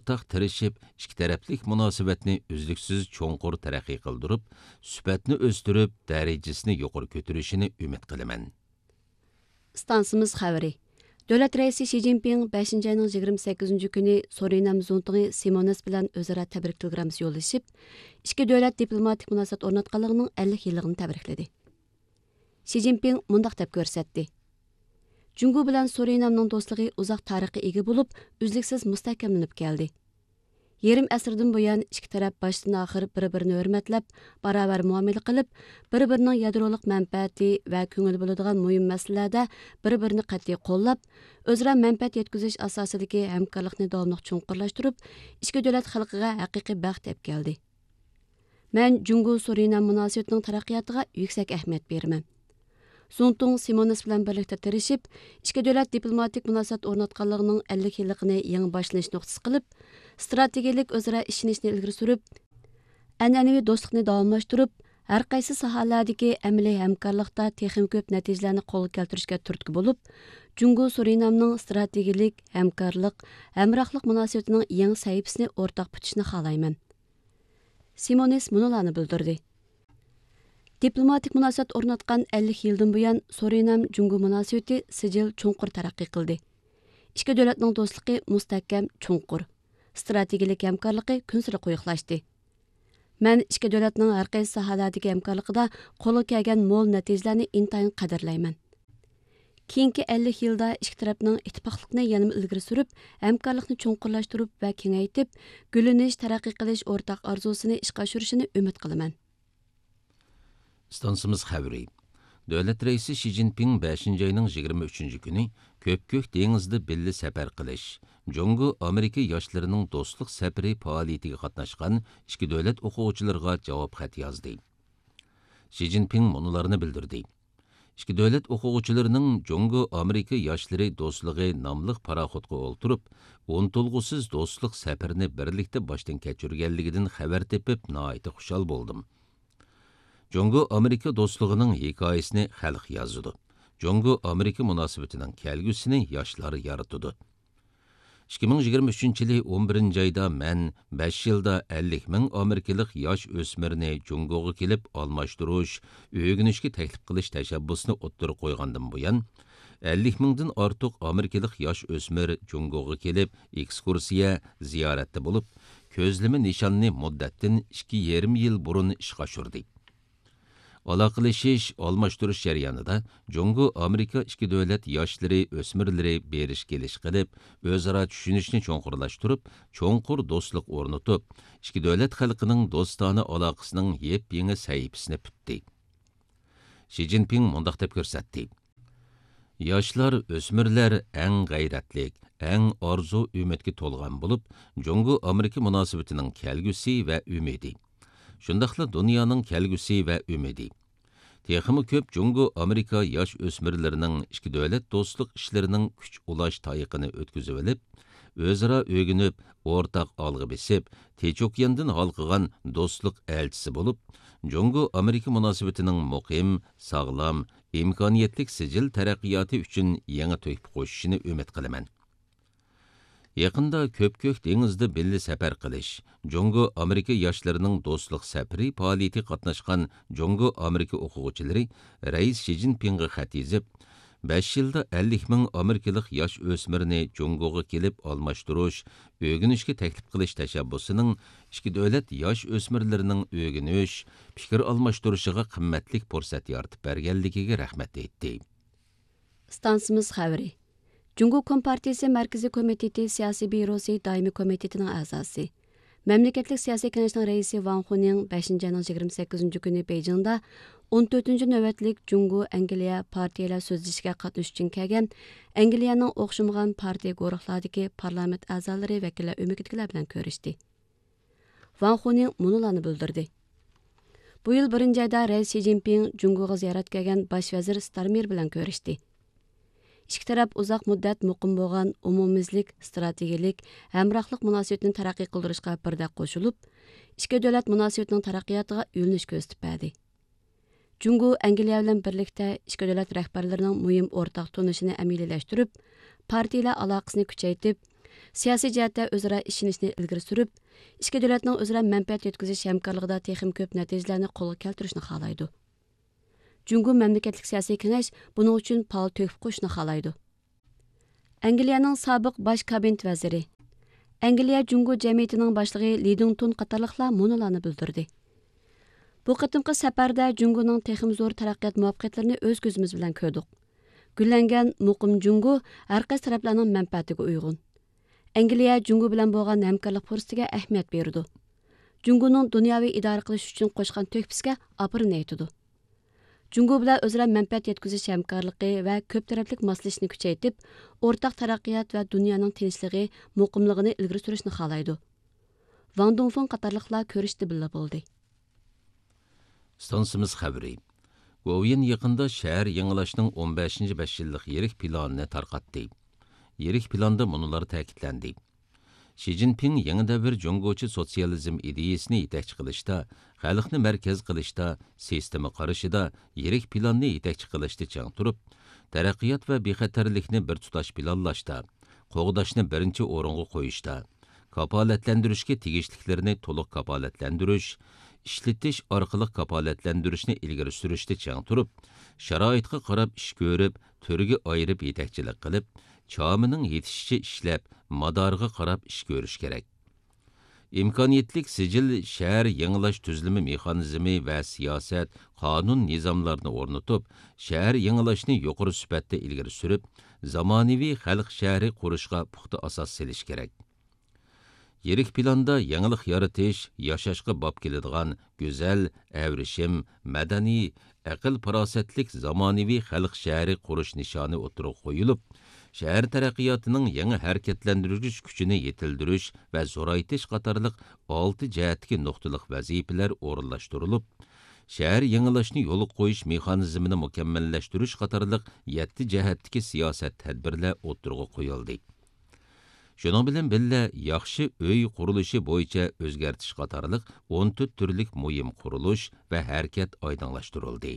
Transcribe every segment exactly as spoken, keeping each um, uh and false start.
o'rtaq tirishib, ikki taraflik munosabatni uzluksiz cho'nqur taraqqiy qildirib, sifatni o'stirib, darajasini yuqori ko'tarishini umid qilaman. Stansimiz xabari. Davlat raisi Xi Jinping beshinchi ayning yigirma sakkizinchi kuni Surinam zuntig'i Simones bilan o'zaro tabrik telegramması yo'llashib, ikki davlat diplomatik munosabat o'rnatganligining ellik yilligini tabrikladi. Xi Jinping mundaq deb ko'rsatdi. Jungo bilan Surinamning do'stligi uzoq tarixga ega bo'lib, uzluksiz mustahkamlanib keldi. Yerim asrdan buyon ikki taraf boshdan oxir bir-birini hurmatlab, barobar muomala qilib, bir-birining yadrolik manfaati va ko'ngil bo'ladigan muhim masalalarda bir-birini qat'iy qo'llab, o'zaro manfaat yetkazish asosidagi hamkorlikni davomli chuqurlashtirib, ikki davlat xalqiga haqiqiy baxt deb keldi. Men Jungo Surinam munosabatining taraqqiyotiga yuksak ahamiyat beraman. Zuntung Simones bilan birlikda tirishib, ikki davlat diplomatik munosabat o'rnatganligining ellik yilligini yangi boshlanish nuqtasi qilib, strategik o'zaro ishonishni ilgari surib, an'anaviy do'stlikni davomlashtirib, har qaysi sohalardagi amaliy hamkorlikda texnik ko'p natijalarni qo'lga keltirishga turtki bo'lib, Jungo Surinamning strategik hamkorlik, hamrohlik munosabatining yangi sahifasini o'rtaq bitishni xohlayman. Simones munolarni bildirdi. Diplomatik munosabat o'rnatgan ellik yildan buyon Surinam Jungo munosabati sijil cho'nqur taraqqiy qildi. Ikki davlatning do'stligi mustahkam cho'nqur, strategik hamkorligi kunsiri qo'yiqlashdi. Men ikki davlatning har qaysi sohalardagi hamkorligida qo'lga kelgan mo'l natijalarni intayin qadrlayman. Keyingi ellik yilda ikki tarafning ittifoqlikni yanada ilgari surib, hamkorlikni cho'nqurlashtirib va kengaytib, gullanish, taraqqiy qilish o'rtaq orzusini ishga oshirishini umid qilaman. Stansimiz xabari. Davlat raisi Xi Jinping beshinchi ayning yigirma uchinchi kuni Ko'p-ko'k dengizda birga safar qilish, Jungo Amerika yoshlarining do'stlik safari faoliyatiga qatnashgan ikki davlat o'quvchilariga javob xat yozdi. Xi Jinping munolarni bildirdi. Ikki davlat o'quvchilarining Jungo Amerika yoshlari do'stligi nomli paraxotga o'ltirib, o'n to'lg'usiz do'stlik safarini birlikda boshdan kechirganligidan xabar tepib, nihoyatda xushal bo'ldim. Jungo Amerika do'stligining hikoyasini xalq yozdi. Jungo Amerika munosabatining kelgusini yoshlar yaratdi. ikki ming yigirma uchinchi yili o'n birinchi oyda men besh yilda ellik ming amerikalik yosh o'smirni Jungoga kelib almashtirish, o'rganishga taklif qilish tashabbusini o'ttirib qo'ygandan buyon ellik mingdan ortiq amerikalik yosh o'smir Jungoga kelib ekskursiya, ziyoratda bo'lib, ko'zlama nishonni muddatdan ikki yarim yil burun ishga oshirdi. Aloqalashish, almashtirish jarayonida Jungo Amerika ikki davlat yoshlari, o'smirlari berish kelish qilib, o'zaro tushunishni cho'nqurlashtirib, cho'nqur do'stlik o'rnatib, ikki davlat xalqining do'stona aloqasining yep-yangi sahifasini putdi. Xi Jinping mundaq deb ko'rsatdi. Yoshlar, o'smirlar eng g'ayratlik, eng orzu umidga to'lgan bo'lib, Jungo Amerika munosabatining kelgusi va umidi. Shundaqla dunyoning kelgusi va umidi. Texmi ko'p Jungo Amerika yosh o'smirlarining ikki davlat do'stlik ishlarining kuch ulash tayiqini o'tkazib olib, o'zaro o'rganib, o'rtaq olg'a besib, Tinch-okeandan halqıgan do'stlik elchisi bo'lib, Jungo Amerika munosabatining muqim, sog'lom, imkoniyatlik sijil taraqqiyoti uchun yangi to'yib qo'shishini umid qilaman. Yaqında Ko'p-ko'k dengizda birga safar qilish, Jungo Amerika yoshlarining do'stlik safari faoliyati qatnashgan Jungo Amerika o'quvchilari Rais Xi Jinpingga xat yozib, besh yilda ellik ming amerikalik yosh o'smirni Jungoga kelib almashtirish, o'rganishga taklif qilish tashabbusining ikki davlat yosh o'smirlarining o'rganish, fikr almashtirishiga qimmatli fursat yaratib berganligiga rahmat aytdi. Stansimiz xabari. Jungo Kompartiyasi Markaziy komiteti siyosiy byurosi doimiy komitetining a'zosi, Mamlakatlik siyosiy kengashning raisi Wang Huning beshinchi ayning yigirma sakkizinchi kuni Beijingda o'n to'rtinchi navbatlik Jungo Angliya partiyalar so'zlashiga qatnashish uchun kelgan Angliyaning o'xshamagan partiya guruhlardagi parlament a'zolari vakillar umidlilar bilan ko'rishdi. Wang Huning munolarni bildirdi. Bu yil birinchi oyda Rais Xi Jinping Jungoga ziyorat kelgan bosh vazir Starmer bilan ko'rishdi. İkki taraf uzoq muddat muqim bo'lgan umumizlik, strategik, hamrohlik munosabatini taraqqiy qildirishga birdaq qo'shilib, ikki davlat munosabatining taraqqiyotiga yo'linish ko'rsatib berdi. Jungo Angliya bilan birlikda ikki davlat rahbarlarining muhim o'rtaq tunishini amaliylashtirib, partiyalar aloqasini kuchaytirib, siyosiy jihatda o'zaro ishonishni ilgari surib, ikki davlatning o'zaro manfaat yetkazish hamkorligida texim ko'p natijalarni qo'lga keltirishni xohlaydi. Jungo mamlakatlik siyosiy kengash buning uchun faol to'hfa qo'shishni xohlaydi. Angliyaning sobiq bosh kabinet vaziri, Angliya Jungo jamiyatining boshlig'i Lidington qatorliqlar munolarni bildirdi. Bu qitimqi safarda Jungoning texim zo'r taraqqiyot muvaffaqiyatlarini o'z ko'zimiz bilan ko'rdik. Gullangan muqim Jungo har qaysi taraflarning manfaatiga uyg'un. Angliya Jungo bilan bo'lgan hamkorlik fursatiga ahamiyat berdi. Jungoning dunyoviy idora qilish uchun qo'shgan to'hfasiga aprin aytdi. Jungo bilan o'zaro manfaat yetkazish hamkorligi va ko'p taraflik moslashishni kuchaytirib, o'rtaq taraqqiyot va dunyoning tinchligi, muqimligini ilgari surishni xohlaydi. Wang Dongfeng qatorliqlar ko'rishdi billa bo'ldi. Stansimiz xabari. Govian yaqında shahar yangilashning o'n beshinchi besh yillik yirik planini tarqatdi. Yirik planda munular ta'kidlandi. Xi Jinping yangi bir Jungochi sotsializm ideyasini yetakchi qilishda, xalqni markaz qilishda, sistema qarashida, yirik planni yetakchi qilishda chang turib, taraqqiyot va bexatarlikni bir tutash planlashda, qo'g'dashni birinchi o'ringa qo'yishda, kapolatlantirishga tegishliklarini to'liq kapolatlantirish, ishlatish orqali kapolatlantirishni ilgari surishda chang turib, sharoitga qarab ish ko'rib, turga ayirib yetakchilik qilib, chomining yetishicha ishlab, madorga qarab ish ko'rish kerak. İmkoniyetlik sicil shahar yangilash tuzilma mexanizmi va siyosat, qonun nizomlarini o'rnatib, shahar yangilashni yuqori sifatda ilgari surib, zamonaviy xalq shahri qurishga puxta asos selish kerak. Yirik planda yangilik yaratish, yashashga bob keladigan go'zal, avrishim, madaniy, aql farosatlik zamonaviy xalq shahri qurish nishoni o'tirib qo'yilib, shahar taraqqiyotining yangi harakatlantirish kuchini yetildirish va zo'raytish qatorliq olti jihatdagi nuqtaliq vazifalar o'rinlashtirilib, shahar yangilashni yo'l qo'yish mexanizmini mukammallashtirish qatorliq yetti jihatdagi siyosat tadbirlar o'tirg'i qo'yildi. Shuning bilan birga yaxshi uy qurilishi bo'yicha o'zgartish qatorliq o'n to'rt turlik muhim qurilish va harakat oydinlashtirildi.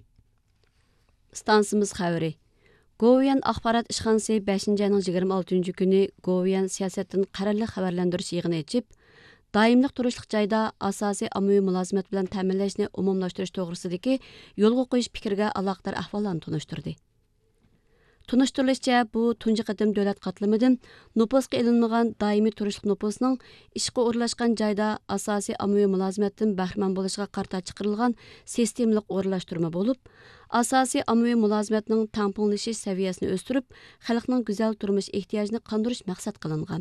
Stansimiz xabari. Govian axborot ishxonasi beshinchi ayning yigirma oltinchi kuni Govian siyosatdan qarorli xabarlantirish yig'ini ochib, doimlik turishlik joyda asosiy ommaviy mulozimat bilan ta'minlashni umumlashtirish to'g'risidagi yo'lga qo'yish fikriga aloqador ahvollarni tunishtirdi. Tunushtirilishicha, bu tunji qatim davlat qatlamidan nupusga ilinmagan doimiy turishlik nupusning ishga o'rlashgan joyda asosiy ommaviy mulozimatdan bahramand bo'lishiga qarta chiqarilgan sistemlik o'rlashtirma bo'lib, asosiy ommaviy mulozimatning tamponlashish saviyasini o'stirib, xalqning go'zal turmush ehtiyojini qondirish maqsad qilingan.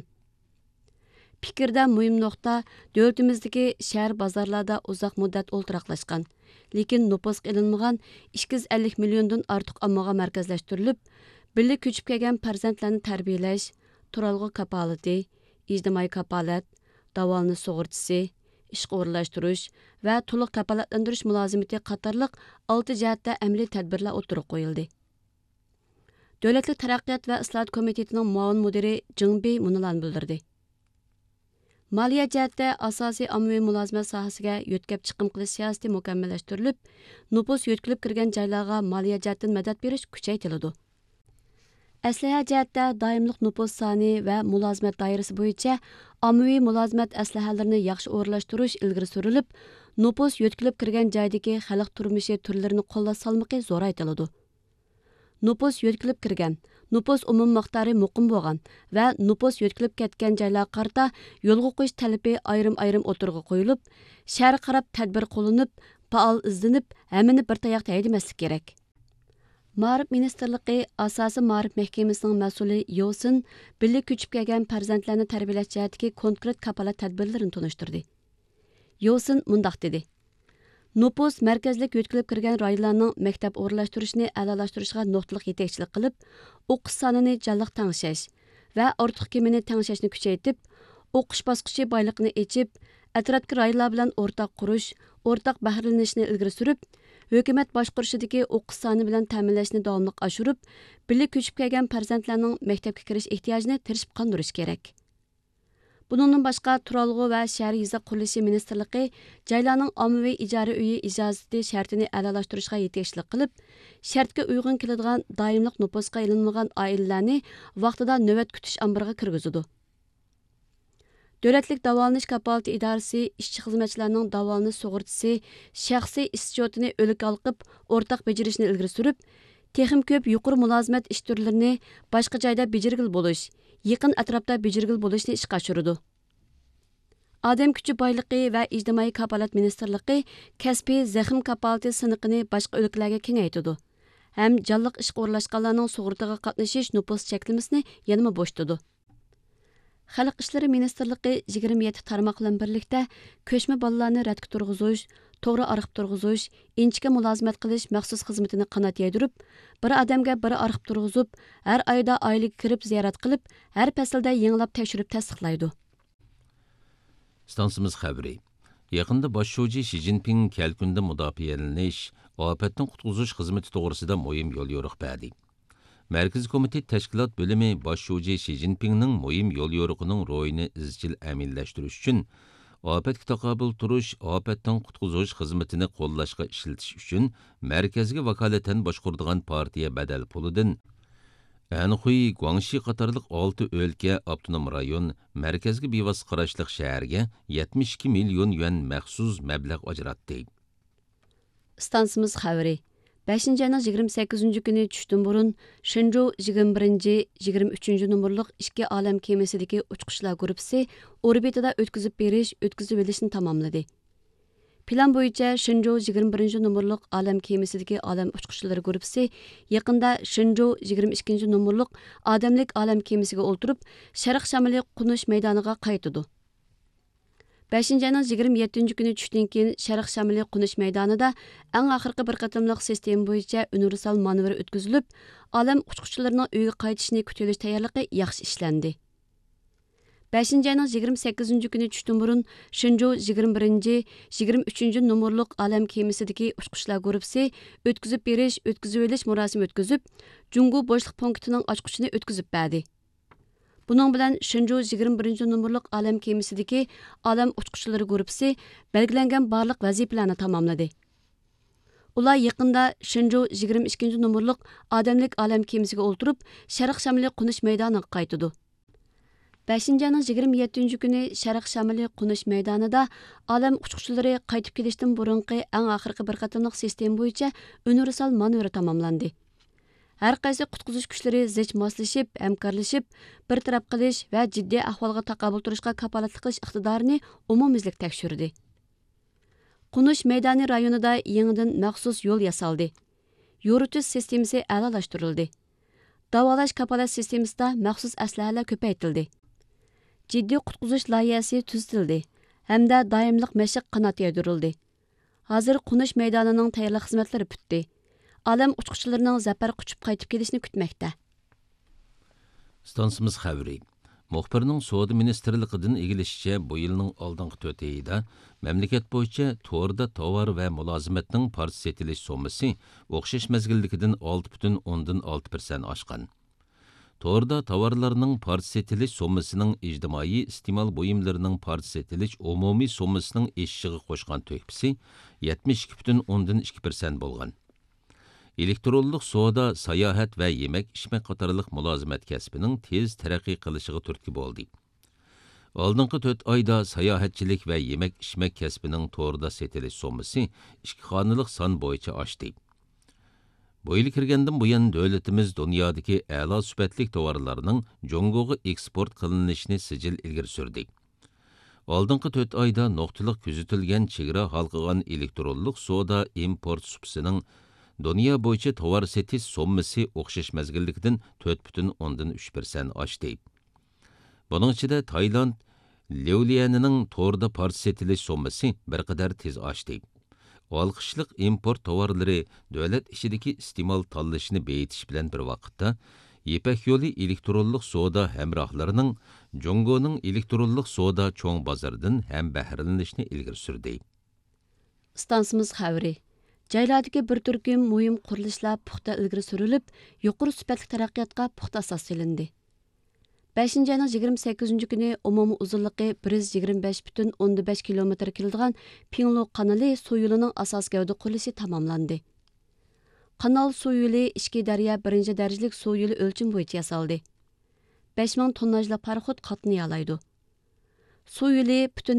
Fikrda muhim nuqta davlatimizdagi shahar bozorlarda uzoq muddat o'ltiraqlashgan, lekin nupusga ilinmagan ikki yuz ellik milliondan ortiq ommaga markazlashtirilib, birga ko'chib kelgan farzandlarni tarbiyalash, turalg'u kapolati, ijtimoiy kapolat, davolanish sug'urtasi, ishga o'rlashtirish va to'liq kapolatlantirish mulozimati qatorliq olti jihatda amaliy tadbirlar o'tirib qo'yildi. Davlatlik taraqqiyot va islohot komitetining muavin mudiri Jingbei munolarni bildirdi. Maliya jihatda asosiy ommaviy mulozimat sohasiga yo'tkab chiqim qilish siyosati mukammallashtirilib, nupus yo'tkilib kirgan joylarga maliya jihatdan madad berish kuchaytiriladi. Aslaha jihatda doimlik nupus soni va mulozimat doirasi bo'yicha ommaviy mulozimat aslahalarini yaxshi o'rlashtirish ilgari surilib, nupus yo'tkilib kirgan joydagi xalq turmushi turlarini qo'llash salmoqi zo'raytiriladi. Nupus yo'tkilib kirgan, nupus umum miqdori muqim bo'lgan va nupus yo'tkilib ketgan joylar qarta yo'lga qo'yish talabi ayrim-ayrim o'tirg'i qo'yilib, shahar qarab tadbir qo'llanib, faol izlanib, hammani bir tayoqda haydamaslik kerak. Ma'rif ministrligi asosiy ma'rif mahkamasining mas'uli Yosin birga ko'chib kelgan farzandlarni tarbiyalash jihatidagi konkret kapolat tadbirlarini tunishtirdi. Yosin mundaq dedi: Nupus markazlik yo'tkilib kirgan rayonlarning maktab o'rlashtirishni a'lolashtirishga nuqtaliq yetakchilik qilib, o'qish sonini jonliq tangshash va ortiq kemini tangshashni kuchaytirib, o'qish bosqichi boyliqni echib, atrofdagi rayonlar bilan o'rtaq qurish, o'rtaq bahrilanishni ilgari surib, hukumat boshqarishidagi o'qish soni bilan ta'minlashni davomli oshirib, birga ko'chib kelgan farzandlarning maktabga kirish ehtiyojini tirishib qondirish kerak. Buningdan boshqa Turalg'u va shahar yiza qurilishi ministrligi joylarning ommaviy ijara uyi ijozati shartini a'lolashtirishga yetakchilik qilib, shartga uyg'un keladigan doimlik nupusga ilinmagan oilalarni vaqtida navbat kutish ambiriga kirgizadi. Dövlətlik davalanish kapalati idarəsi işçi xizmətçilərinin davalanish sug'urtasi şəxsi istiotini o'lik alqıb ortaq becirishni ilgiri surib, texim ko'p yuqori mulozimat ish turlarini boshqa joyda bejirgil bo'lish, yaqin atrofda bejirgil bo'lishni ishga oshirdi. Odam kuchi boyligi va ijtimoiy kapolat ministerligi kasbiy zaxim kapolati siniqini boshqa o'liklarga kengaytirdi. Ham jonliq ishga o'rlashganlarning sug'urtaga qatnashish nupus cheklamasini yanama bo'shtidi. Xalq ishlari ministerligi yigirma yetti tarmoq bilan birlikda ko'chma bolalarni radga turg'izish, to'g'ri arxib turg'izish, inchga mulozimat qilish maxsus xizmatini qanot yaydirib, bir odamga bir arxib turg'izib, har oyda oylik kirib ziyorat qilib, har faslda yangilab tekshirib tasdiqlaydi. Stansimiz xabari. Yaqında baş şoji Xi Jinping kelkunda mudofialanish, ofatdan qutqizish xizmati to'g'risida muhim yo'l yo'riq berdi. Merkez Komitet Təşkilat Bölümü baş şoji Xi Jinpingning muhim yo'l yo'riqining ro'yini izchil amillashtirish uchun ofatga taqobil turish, ofatdan qutqizish xizmatini qo'llashga ishlatish uchun markazga vakolatan boshquradigan partiya badal pulidan Anhui, Guangxi qatorliq olti o'lka, avtonom rayon, markazga bevosita qarashliq shaharga yetmish ikki million yuan maxsus mablag' ajratdi. Stansimiz xabari. beshinchi ayning yigirma sakkizinchi kuni tushdan burun Shenzhou yigirma birinchi yigirma uchinchi nomerliq ikki olam kemasidagi uchqishlar guruhi orbitida o'tkazib berish, o'tkazib olishni tamomladi. Plan bo'yicha Shenzhou yigirma birinchi nomerliq olam kemasidagi olam uchqishchilari guruhi yaqinda Shenzhou yigirma ikkinchi nomerliq odamlik olam kemasiga o'ltirib, Sharq Shamali qo'nish maydoniga qaytdi. beshinchi ayning yigirma yettinchi kuni tushdan keyin Sharq Shamali qo'nish maydonida eng oxirgi bir qatimliq sistema bo'yicha universal manevr o'tkazilib, olam uchqishchilarining uyga qaytishini kutilish tayyorligi yaxshi ishlandi. beshinchi ayning yigirma sakkizinchi kuni tushdan burun Shenzhou yigirma birinchi yigirma uchinchi nomerliq olam kemasidagi uchqishlar guruhi o'tkazib berish, o'tkazib olish murosimi o'tkazib, Jungu bo'shliq punktining ochqichini o'tkazib berdi. Bunun bilan Shenzhou yigirma birinchi nomerliq olam kemasidagi olam uchqishchilari guruhi belgilangan barliq vazifalarni tamomladi. Ular yaqinda Shenzhou yigirma ikkinchi nomerliq odamlik olam kemasiga o'ltirib, Sharq Shamali qo'nish maydoniga qaytdi. beshinchi ayning yigirma yettinchi kuni Sharq Shamali qo'nish maydonida olam uchqishchilari qaytib kelishdan burunqi eng oxirgi bir qatimliq sistema bo'yicha universal manevr tamomlandi. Har qaysi qutqizish kuchlari zich moslashib, hamkorlashib, bir taraf qilish va jiddiy ahvolga taqobil turishga kapolatlik qilish iqtidorini umumyuzlik tekshirdi. Qo'nish maydoni rayonida yangidan maxsus yo'l yasaldi. Yoritish sistemasi a'lolashtirildi. Davolash kapolat sistemasida maxsus aslahalar ko'paytirildi. Jiddiy qutqizish loyihasi tuzitildi hamda doimliq mashq qanot yaydirildi. Hozir qo'nish maydonining tayyorlik xizmatlari bitdi. Olam uchqishchilarining zafar quchib qaytib kelishini kutmoqda. Stansimiz xabari. Muxbirning Savdo ministrligidan egilishicha, bu yilning oldingi to'rt oyida mamlakat bo'yicha to'rda tovar va mulozimatning parcha setilish sommasi o'xshash mazgildagidan olti butun o'ndan olti persent oshgan. To'rda tovarlarning parcha setilish sommasining ijtimoiy iste'mol buyumlarining parcha setilish umumiy sommasining eshishiga qo'shgan to'hfasi yetmish ikki butun o'ndan ikki persent bo'lgan. Elektronlik savdo, sayohat va yemek ichmak qatorliq mulozimat kasbining tez taraqqiy qilishiga turtki bo'ldi. Oldingi to'rt oyda sayohatchilik va yemek ichmak kasbining to'rda setilish sommasi ikki xonalik son bo'yicha oshdi. Bu yil kirgandan buyon davlatimiz dunyodagi a'lo sifatli tovarlarning Jongoga eksport qilinishini sijil ilgari surdi. Oldingi to'rt oyda nuqtaliq kuzatilgan chegara halqagan elektronlik savdo import supsining Dünya bo'yicha tovar setish sommasi o'xshash mazgillikdan to'rt butun o'ndan uch persent oshdi. Buning ichida Tayland Liulianining to'rda parcha setilish sommasi bir qadar tez oshdi. Olqishliq import tovarlari davlat ishidagi iste'mol tanlashini beyitish bilan bir vaqtda Ipak yo'li elektronlik savdo hamrohlarining Jongoning elektronlik savdo cho'ng bozoridan ham bahralanishni ilgari surdi. Stansimiz xabari. Joylardagi bir turkum muhim qurilishlar puxta ilgari surilib, yuqori sifatli taraqqiyotga puxta asos solindi. beshinchi ayning yigirma sakkizinchi kuni umumiy uzunligi bir yuz yigirma besh butun o'ndan besh kilometr keladigan Pinglu kanali suv yo'lining asos gavda qurilishi tamomlandi. Kanal suv yo'li ikki daryo birinchi darajalik suv yo'li o'lchim bo'yicha yasaldi. besh ming tonnajli paraxod qatnay oladi. Su yo'li butun